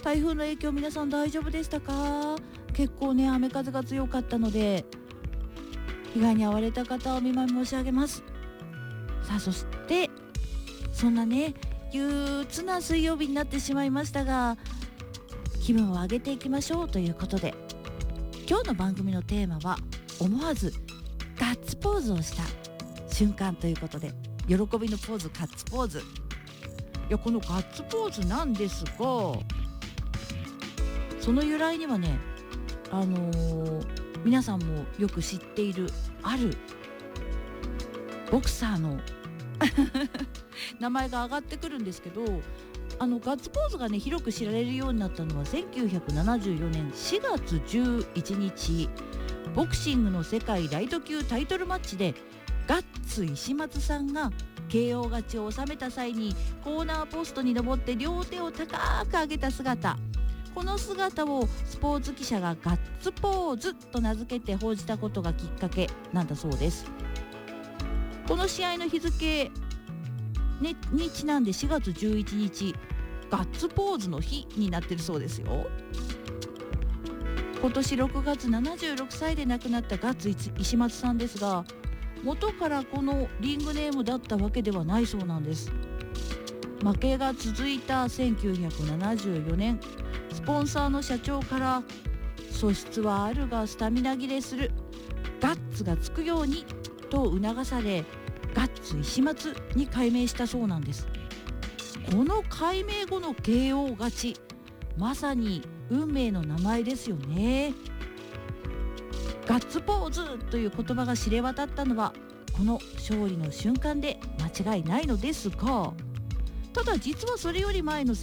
台風の影響皆さん大丈夫でしたか？結構ね雨風が強かったので被害に遭われた方をお見舞い申し上げます。さあそしてそんなね憂鬱な水曜日になってしまいましたが、気分を上げていきましょうということで、今日の番組のテーマは思わずガッツポーズをした瞬間ということで、喜びのポーズ、ガッツポーズ。いやこのガッツポーズなんですが、その由来にはね皆さんもよく知っているあるボクサーの名前が挙がってくるんですけど、ガッツポーズがね広く知られるようになったのは1974年4月11日、ボクシングの世界ライト級タイトルマッチでガッツ石松さんが KO 勝ちを収めた際にコーナーポストに登って両手を高く上げた姿、この姿をスポーツ記者がガッツポーズと名付けて報じたことがきっかけなんだそうです。この試合の日付、にちなんで4月11日ガッツポーズの日になってるそうですよ。今年6月76歳で亡くなったガッツ石松さんですが、元からこのリングネームだったわけではないそうなんです。負けが続いた1974年、スポンサーの社長から素質はあるがスタミナ切れする、ガッツがつくようにと促され、ガッツ石松に改名したそうなんです。この改名後の KO 勝ち、まさに運命の名前ですよね。ガッツポーズという言葉が知れ渡ったのはこの勝利の瞬間で間違いないのですが、ただ実はそれより前の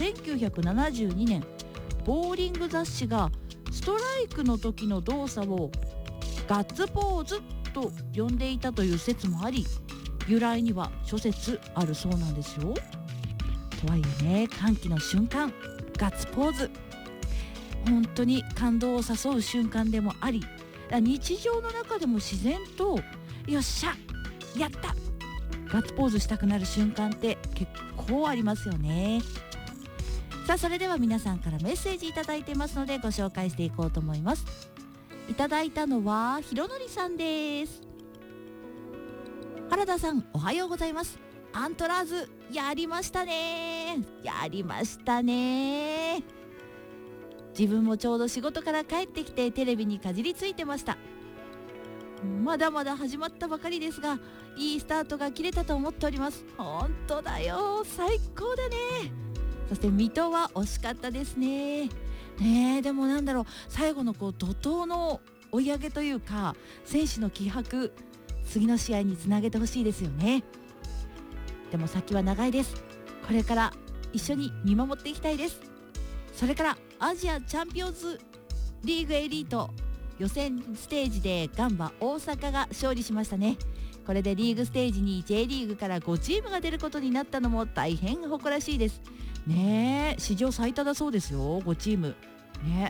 1972年、ボーリング雑誌がストライクの時の動作をガッツポーズと呼んでいたという説もあり、由来には諸説あるそうなんですよ。とはいえね、歓喜の瞬間ガッツポーズ、本当に感動を誘う瞬間でもあり、日常の中でも自然とよっしゃやったガッツポーズしたくなる瞬間って結構ありますよね。さあそれでは皆さんからメッセージいただいていますのでご紹介していこうと思います。いただいたのはひろのりさんです。原田さんおはようございます。アントラーズやりましたね。やりましたね。自分もちょうど仕事から帰ってきてテレビにかじりついてました。まだまだ始まったばかりですが、いいスタートが切れたと思っております。本当だよ、最高だね。そして水戸は惜しかったですね。でもなんだろう、最後の怒涛の追い上げというか、選手の気迫、次の試合につなげてほしいですよね。でも先は長いです。これから一緒に見守っていきたいです。それからアジアチャンピオンズリーグエリート予選ステージでガンバ大阪が勝利しましたね。これでリーグステージに J リーグから5チームが出ることになったのも大変誇らしいですね。史上最多だそうですよ、5チームね。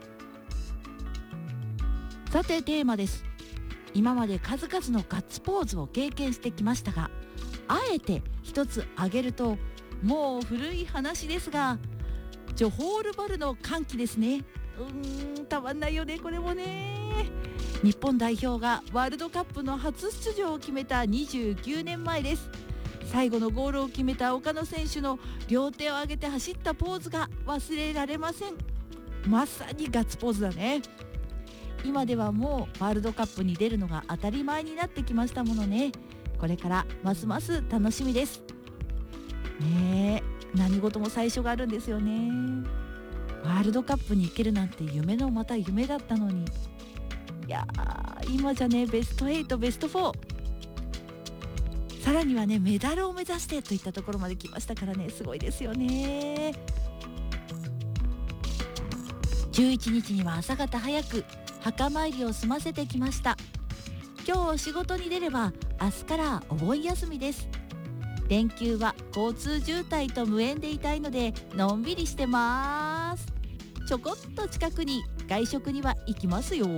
さてテーマです。今まで数々のガッツポーズを経験してきましたが、あえて一つ挙げるともう古い話ですが、ジョホールバルの歓喜ですね。たまんないよね、これもね。日本代表がワールドカップの初出場を決めた29年前です。最後のゴールを決めた岡野選手の両手を上げて走ったポーズが忘れられません。まさにガッツポーズだね。今ではもうワールドカップに出るのが当たり前になってきましたものね。これからますます楽しみですね。何事も最初があるんですよね。ワールドカップに行けるなんて夢のまた夢だったのに、いや今じゃね、ベスト8、ベスト4、さらにはねメダルを目指してといったところまで来ましたからね、すごいですよね。11日には朝方早く墓参りを済ませてきました。今日仕事に出れば明日からお盆休みです。連休は交通渋滞と無縁でいたいのでのんびりしてます。ちょこっと近くに外食には行きますよ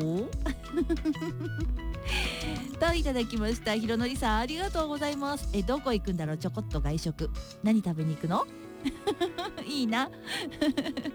といただきました。ひろのりさんありがとうございます。どこ行くんだろう、ちょこっと外食、何食べに行くのいいな